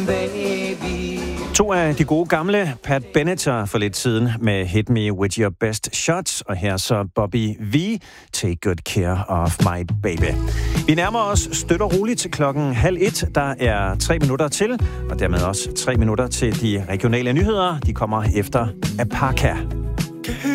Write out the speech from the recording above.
baby. To af de gode gamle Pat Benatar for lidt siden med Hit Me With Your Best Shots, og her så Bobby V, Take Good Care of My Baby. Vi nærmer os støt og roligt til 12:30. Der er 3 minutter til, og dermed også 3 minutter til de regionale nyheder. De kommer efter Apaka.